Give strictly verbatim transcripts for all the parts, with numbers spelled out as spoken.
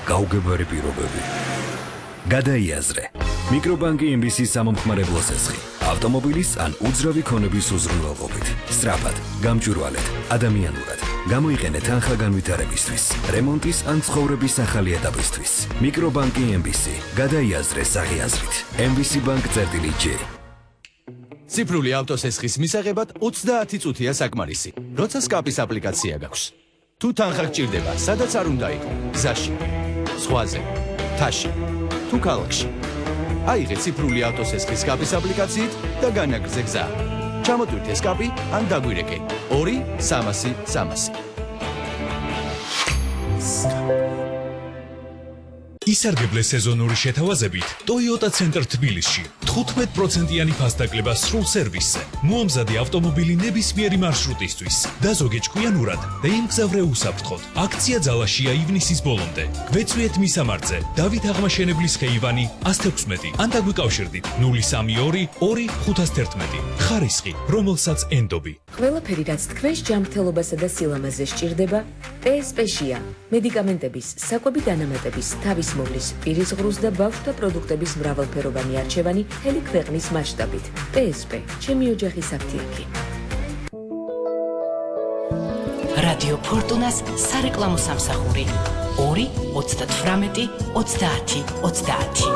გაუგებარი პირობები. გადაიაზრე. მიკრობანკი ემ ბი სი-ის სამომხმარებლო სესხი. ავტომობილის ან უძრავი ქონების უზრუნველყოფით. სწრაფად, გამჭვირვალედ, ადამიანურად. გამოიყენეთ თანხა განვითარებისთვის, რემონტის ან ცხოვრების ახალი ეტაპისთვის. მიკრობანკი ემ ბი სი. გადაიაზრე სახი აზრით. ემ ბი სი ბანკ წერტილი ჯი. ციფრული ავტოსესხის მისაღებად ოცდაათი წუთია საკმარისი. როცა სკაპის აპლიკაცია გაქვს. თუ თანხა გჭირდება, სადაც არ უნდა იყო, გზაში, ზღვაზე, მთაში, თუ ქალაქში. აიღე ციფრული ავტოსესხის სკაპის აპლიკაციით და განაგრძე გზა. ჩამოტვირთე სკაპი ან დაგვირეკე ორი სამასი სამასი. ისარგებლე სეზონური შეთავაზებით Toyota Center თბილისში. თხუთმეტ პროცენტიანი ფასდაკლება სრულ სერვისზე. მოამზადე ავტომობილი ნებისმიერი მარშრუტისთვის. დაზოგე ჭკვიანურად და იმგზავრე უსაფრთხოდ. აქცია ძალაშია ივნისის ბოლომდე. გვეწვიეთ მისამართზე დავით აღმაშენებლის ხეივანი ას თექვსმეტი. ან დაგვიკავშირდით ნული სამი ორი ორი ხუთას თერთმეტი. ხარისხი, რომელსაც ენდობი. ყველაფერი, რაც თქვენს ჯანმრთელობასა და სილამაზე სჭირდება, პე ეს პე-შია. მედიკამენტების, საკვები დანამატების, თავის მოვლის, პირის ღრუს და ბავშვთა პროდუქტების მრავალფეროვანი არჩევანი მთელი ქვეყნის მასშტაბით. პე ეს პე, ჩემი ოჯახის აფთიაქი. რადიო ფორტუნას სარეკლამო სამსახური ორი ოცდათვრამეტი ოცდაათი ოცდაათი.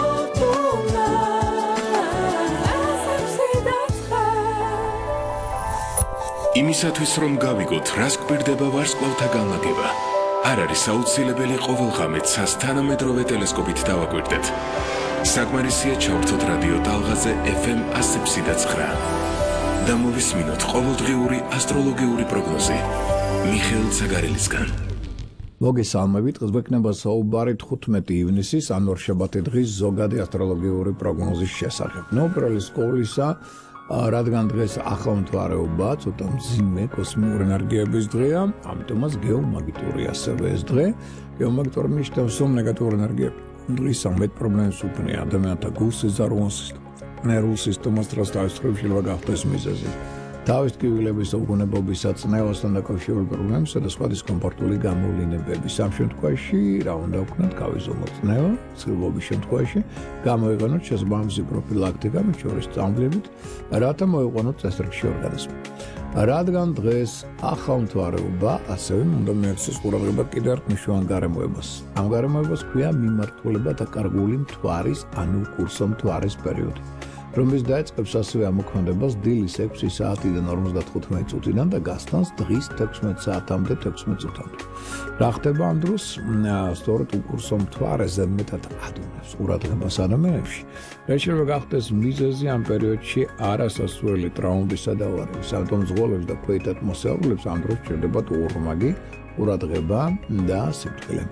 იმისათვის რომ გავიგოთ, რას გვირდება ვარსკვლავთა განლაგება, არ არის აუცილებელი ყოველ ღამე ცას თანამედროვე ტელესკოპით დავაკვირდეთ. საკმარისია ჩავრთოთ რადიო ტალღაზე ეფ ემ ას ექვსი და ცხრა და მოვისმინოთ ყოველდღიური ასტროლოგიური პროგნოზი მიხეილ ცაგარელისგან. მოგესალმებით, დღეს გვექნება საუბარი თხუთმეტი ივნისის ან ორშაბათი დღის ზოგადი ასტროლოგიური პროგნოზის შესახებ. ნოუბრალის ყოვლისა, რადგან დღეს ახალმთვარეობა, ცოტა მძიმე კოსმიური ენერგიების დღეა, ამიტომაც გეომაგნიტური ასევე ეს დღე. გეომაგნიტური ნიშნავს, რომ ნეგატიური ენერგიები დღის ამეთ პრობლემებს უქმნიან ადამიანთა გულს, ზარღვანს, ნერვულ სისტემას, რაც თავის მხრივ შეიძლება გახდეს მიზეზი. თავის ტკივილების უგუნებობისა, წნევასთან დაკავშირებული პრობლემებსა და სხვა დისკომფორტული გამოვლინებების. ამ შემთხვევაში რა უნდა ვქნათ? გავიზომოთ წნევა, ცდილობის შემთხვევაში გამოიყენოთ შესაბამისი პროფილაქტიკა, მათ შორის წამვლებით, რათა მოიყვანოთ წესრიგში ორგანიზმი. რადგან დღეს ახალმთვარეობა, ასევე უნდა მიაქცეს ყურადღება კიდევ ერთ მნიშვნელოვან გარემოებას. ამ გარემოებას ქვია მიმართულება დაკარგული მთვარის, ანუ კურსო მთვარის პერიოდი, რომლის დაიწყებს ასევე ამოქმედებას დილის ექვსი საათიდან ორმოცდათხუთმეტი წუთიდან და გასტანს დღის თექვსმეტ საათამდე თექვსმეტ წუთამდე. რა ხდება ამ დროს? სწორედ უკურსო მთვარე ზედმეტად ადუნებს ყურადღებას ადამიანებში. რაც შეიძლება გახდეს მიზეზი ამ პერიოდში არასასურველი ტრაუმებისა და ავარიების. ამიტომ ზღოლებს და ქვეითად მოსაუბრებლებს ამ დროს სჭირდებათ ორმაგი ყურადღება და სიფრთხილე.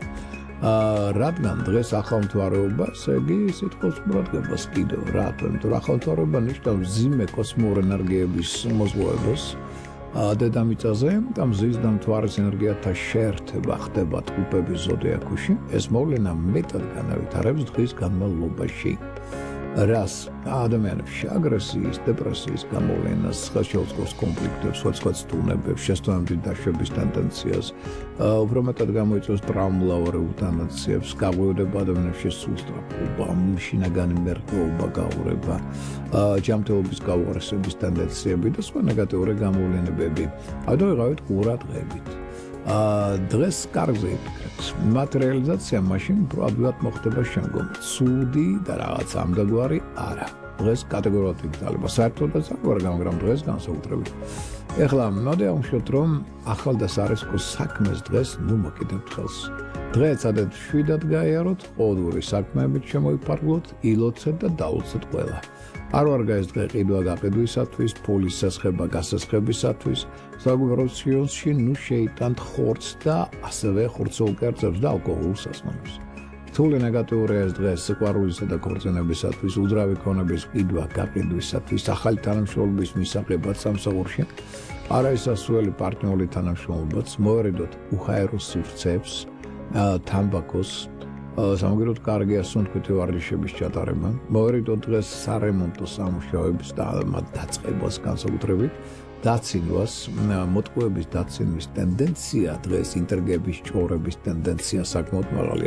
რადგან დღეს ახალმთვარეობა, ესე იგი სიტყვის ყურადღებას კიდევ რატო? იმიტომ რომ ახალმთვარეობა ნიშნავს მძიმე კოსმური ენერგიების მოზღვევებას დედამიწაზე და მზის და მთვარის ენერგიათა შეერთება ხდება ტყუპების ზოდიაქოში. ეს მოვლენა მეტად განავითარებს დღის განმავლობაში. რას ადამიანებში აგრესიის, დეპრესიის გამოვლენას, ხელშეუწყობს კონფლიქტებს, სხვადასხვა სტუმრებს, შესაბამისი დაშვების ტენდენციას, უფრო მეტად გამოიწვევს ტრაუმულოვარებულ ტენდენციებს, გაღვივდება ადამიანებში სულსწრაფობა, შინაგანი მერტეობა, გაურება, ჯანმრთელობის გაუარესების ტენდენციები და სხვა ნეგატიური გამოვლენებები. ამიტომ ვიყავით ყურადღებით. დღეს კარგზე იფიქრეთ. მატერიალიზაცია მაშინ უფრო ადვილად მოხდება შემდგომ. ცუდი და რაღაც ამდაგვარი არა. დღეს კატეგორიულად იგრძელება. საერთოდაც არ მაგრამ დღეს განსაკუთრებით. ეხლა მოდი ავუშვათ, რომ ახალდასარესკო საქმეს დღეს ნუ მოკიდებთ ხელს. დღეს სადაც შვიდად გაიაროთ, ყოველდღიური საქმეებით შემოიფარგლოთ, ილოცეთ და დაუცეთ ყველა. არ ვარ გაის დღე ყიდვა გაყიდვისათვის, ფულის სასხება გასასხებისათვის, საგვაროციონში ნუ შეიტანთ ხორცს და ასევე ხორცოვკერძებს და ალკოჰოლურ სასმელებს. რთული ნეგატიურია ეს დღე სიყვარულისა და ქორწინებისათვის, უძრავი ქონების ყიდვა გაყიდვისათვის, ახალი თანამშრომლობის მისაღებად სამსახურში, არაისასურველი პარტნიორული თანამშრომლობაც, მოერიდოთ უხაერო სივრცეებს, თამბაქოს, სამაგეროთ კარგია სუნთქვითი ვარჯიშების ჩატარება. მოერიდოთ დღეს სარემონტო სამუშაოებს და მათ დაწყებას განსაკუთრებით, დაცინვას, მოტყუების დაცინვის ტენდენცია დღეს ინტრიგების ჭორების ტენდენცია საკმაოდ მაღალი